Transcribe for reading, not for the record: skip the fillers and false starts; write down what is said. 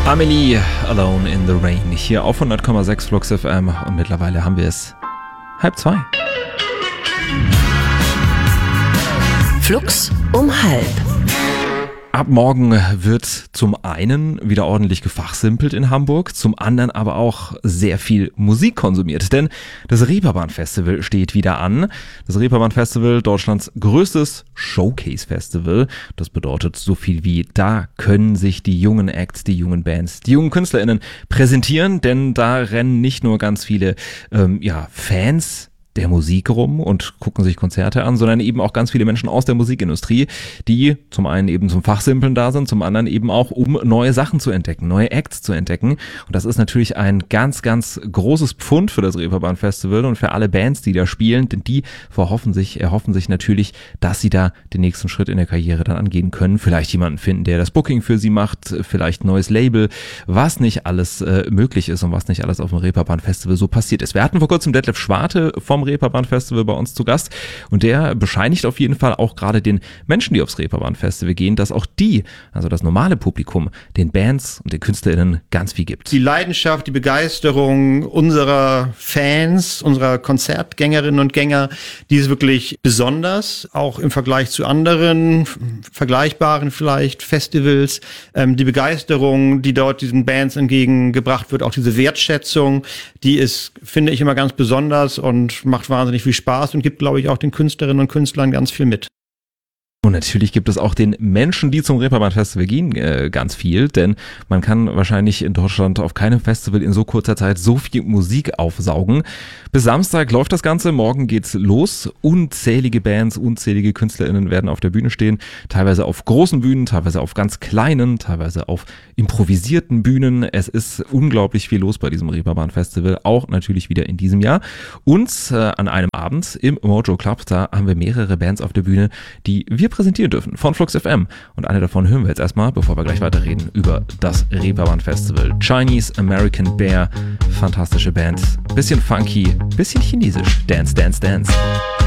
Amelie, Alone in the Rain, hier auf 100,6 Flux FM und mittlerweile haben wir es 1:30. Flux um 1:30. Ab morgen wird zum einen wieder ordentlich gefachsimpelt in Hamburg, zum anderen aber auch sehr viel Musik konsumiert, denn das Reeperbahn-Festival steht wieder an. Das Reeperbahn-Festival, Deutschlands größtes Showcase-Festival. Das bedeutet so viel wie, da können sich die jungen Acts, die jungen Bands, die jungen KünstlerInnen präsentieren, denn da rennen nicht nur ganz viele Fans der Musik rum und gucken sich Konzerte an, sondern eben auch ganz viele Menschen aus der Musikindustrie, die zum einen eben zum Fachsimpeln da sind, zum anderen eben auch, um neue Sachen zu entdecken, neue Acts zu entdecken. Und das ist natürlich ein ganz, ganz großes Pfund für das Reeperbahn Festival und für alle Bands, die da spielen, denn die erhoffen sich natürlich, dass sie da den nächsten Schritt in der Karriere dann angehen können. Vielleicht jemanden finden, der das Booking für sie macht, vielleicht ein neues Label, was nicht alles möglich ist und was nicht alles auf dem Reeperbahn Festival so passiert ist. Wir hatten vor kurzem Detlef Schwarte vom Reeperbahn Festival bei uns zu Gast und der bescheinigt auf jeden Fall auch gerade den Menschen, die aufs Reeperbahn Festival gehen, dass auch die, also das normale Publikum, den Bands und den KünstlerInnen ganz viel gibt. Die Leidenschaft, die Begeisterung unserer Fans, unserer Konzertgängerinnen und Gänger, die ist wirklich besonders, auch im Vergleich zu anderen vergleichbaren vielleicht Festivals. Die Begeisterung, die dort diesen Bands entgegengebracht wird, auch diese Wertschätzung, die ist, finde ich, immer ganz besonders und macht wahnsinnig viel Spaß und gibt, glaube ich, auch den Künstlerinnen und Künstlern ganz viel mit. Und natürlich gibt es auch den Menschen, die zum Reeperbahn Festival gehen, ganz viel, denn man kann wahrscheinlich in Deutschland auf keinem Festival in so kurzer Zeit so viel Musik aufsaugen. Bis Samstag läuft das Ganze, morgen geht's los. Unzählige Bands, unzählige KünstlerInnen werden auf der Bühne stehen, teilweise auf großen Bühnen, teilweise auf ganz kleinen, teilweise auf improvisierten Bühnen. Es ist unglaublich viel los bei diesem Reeperbahn Festival, auch natürlich wieder in diesem Jahr. Und an einem Abend im Mojo Club, da haben wir mehrere Bands auf der Bühne, die wir präsentieren dürfen von Flux FM. Und eine davon hören wir jetzt erstmal, bevor wir gleich weiterreden über das Reeperbahn Festival. Chinese American Bear, fantastische Band, bisschen funky, bisschen chinesisch. Dance, dance, dance.